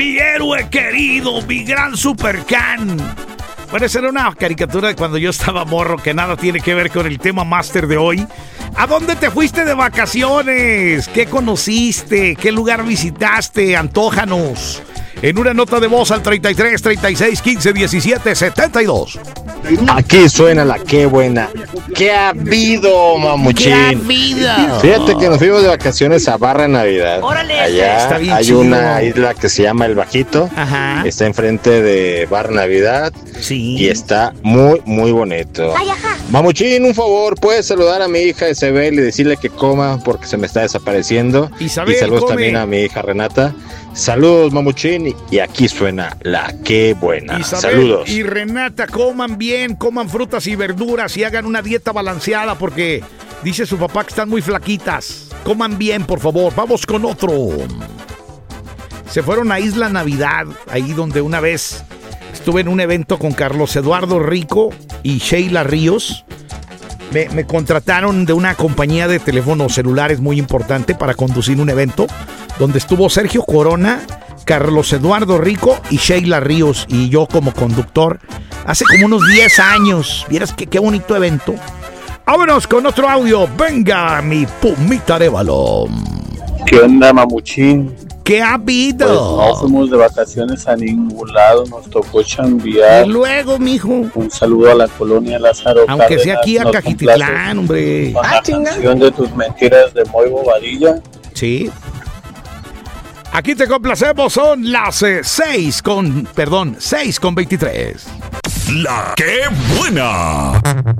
Mi héroe querido, mi gran Supercan. Bueno, esa era una caricatura de cuando yo estaba morro que nada tiene que ver con el tema máster de hoy. ¿A dónde te fuiste de vacaciones? ¿Qué conociste? ¿Qué lugar visitaste? Antójanos. En una nota de voz al 33 36 15 17 72. Aquí suena la qué buena. ¿Qué ha habido, mamuchín? ¿Qué ha habido? Fíjate que nos fuimos de vacaciones a Barra Navidad. Órale, allá está bien hay chido. una isla que se llama El Bajito. Ajá. Está enfrente de Barra Navidad. Sí. Y está muy, muy bonito. Ay, ajá. Mamuchín, un favor, ¿puedes saludar a mi hija Isabel y decirle que coma porque se me está desapareciendo? Isabel, y saludos come. también a mi hija Renata. Saludos, Mamuchín, y aquí suena la qué buena. Isabel Saludos. y Renata, coman bien, coman frutas y verduras y hagan una dieta balanceada porque dice su papá que están muy flaquitas. Coman bien, por favor. Vamos con otro. Se fueron a Isla Navidad, ahí donde una vez estuve en un evento con Carlos Eduardo Rico y Sheila Ríos. Me contrataron de una compañía de teléfonos celulares muy importante para conducir un evento donde estuvo Sergio Corona, Carlos Eduardo Rico y Sheila Ríos y yo como conductor hace como unos 10 años. Vieras qué bonito evento. Vámonos con otro audio. Venga, mi Pumita Arévalo. ¿Qué onda, mamuchín? ¿Qué ha habido? Pues no fuimos de vacaciones a ningún lado, nos tocó chambear. Y luego, mijo. Un saludo a la colonia Lázaro Aunque Cárdenas. sea aquí a Nos Cajititlán, hombre. complace con la canción de tus mentiras de Moy Bobadilla. Sí. Aquí te complacemos, son las 6 con 23. La qué buena.